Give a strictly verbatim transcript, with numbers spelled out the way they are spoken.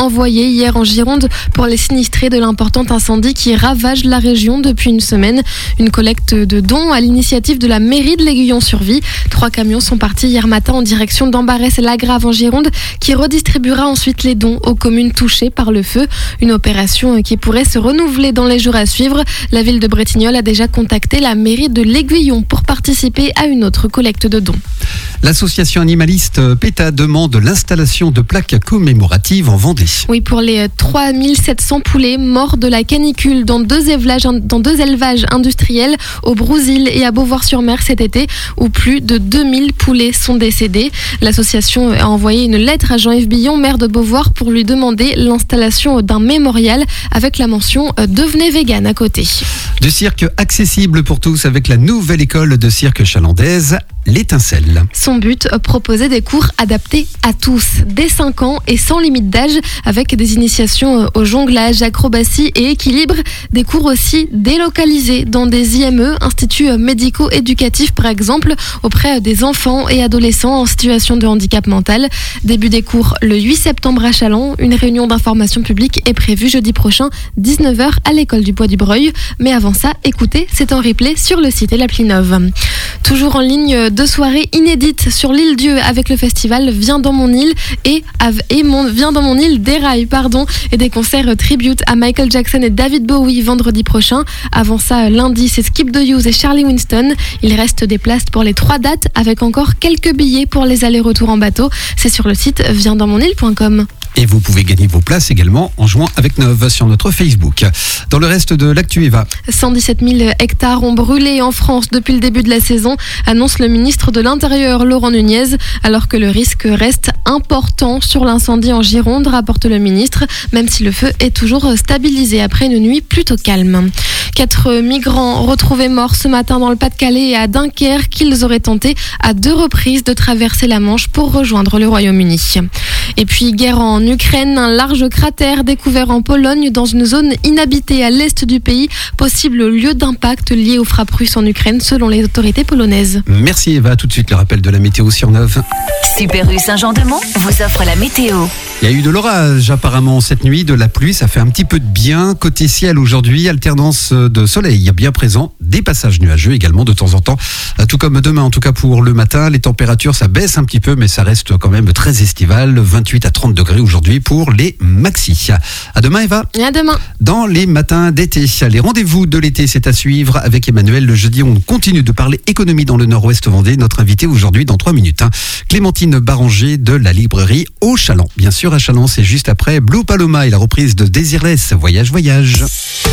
envoyés hier en Gironde pour les sinistrés de l'important incendie qui ravage la région depuis une semaine. Une collecte de dons à l'initiative de la mairie de l'Aiguillon-sur-Vie. Trois camions sont partis hier matin en direction d'Ambarès et Lagrave en Gironde qui redistribuera ensuite les dons aux communes touchées par le feu. Une opération qui pourrait se renouveler dans les jours à suivre. La ville de Bretignolles a déjà contacté la mairie de l'Aiguillon pour participer à une autre collecte de dons. L'association animaliste PETA demande l'installation de plaques commémoratives en Vendée. Oui, pour les trois mille sept cents poulets morts de la canicule dans deux élevages, dans deux élevages industriels au Brousil et à Beauvoir-sur-Mer cet été, où plus de deux mille poulets sont décédés. L'association a envoyé une lettre à Jean-Yves Billon, maire de Beauvoir, pour lui demander l'installation d'un mémorial avec la mention « Devenez vegan » à côté. Du cirque accessible pour tous avec la nouvelle école de cirque chalandaise, l'Étincelle. Son but, proposer des cours adaptés à tous, dès cinq ans et sans limite d'âge, avec des initiations au jonglage, acrobatie et équilibre. Des cours aussi délocalisés dans des I M E, instituts médico-éducatifs par exemple, auprès des enfants et adolescents en situation de handicap mental. Début des cours le huit septembre à Châlons. Une réunion d'information publique est prévue jeudi prochain, dix-neuf heures à l'école du Bois du Breuil. Mais avant ça, écoutez, c'est en replay sur le site et l'appli Nove. Toujours en ligne, deux soirées inédites sur l'île Dieu avec le festival Viens dans mon île et, et mon, Viens dans mon île déraille pardon, et des concerts tribute à Michael Jackson et David Bowie vendredi prochain. Avant ça, lundi, c'est Skip the Use et Charlie Winston. Il reste des places pour les trois dates avec encore quelques billets pour les allers-retours en bateau. C'est sur le site viens dans mon île point com. Et vous pouvez gagner vos places également en jouant avec Nove sur notre Facebook. Dans le reste de l'actu, Eva. cent dix-sept mille hectares ont brûlé en France depuis le début de la saison, annonce le ministre de l'Intérieur Laurent Nunez, alors que le risque reste important sur l'incendie en Gironde, rapporte le ministre, même si le feu est toujours stabilisé après une nuit plutôt calme. Quatre migrants retrouvés morts ce matin dans le Pas-de-Calais et à Dunkerque, qu'ils auraient tenté à deux reprises de traverser la Manche pour rejoindre le Royaume-Uni. Et puis, guerre en Ukraine, un large cratère découvert en Pologne dans une zone inhabitée à l'est du pays, possible lieu d'impact lié aux frappes russes en Ukraine selon les autorités polonaises. Merci Eva, tout de suite le rappel de la météo sur Nove. Super U Saint-Jean-de-Mont vous offre la météo. Il y a eu de l'orage apparemment cette nuit, de la pluie, ça fait un petit peu de bien. Côté ciel aujourd'hui, alternance de soleil bien présent, des passages nuageux également de temps en temps. Tout comme demain en tout cas pour le matin, les températures ça baisse un petit peu mais ça reste quand même très estival, vingt-huit à trente degrés aujourd'hui pour les maxis. À demain Eva. À demain. Dans les matins d'été, les rendez-vous de l'été c'est à suivre avec Emmanuel. Le jeudi on continue de parler économie dans le nord-ouest Vendée. Notre invité aujourd'hui dans trois minutes, hein, Clémentine Baranger de la librairie Au Chaland. Bien sûr à Chaland, c'est juste après Blue Paloma et la reprise de Désirless, Voyage Voyage.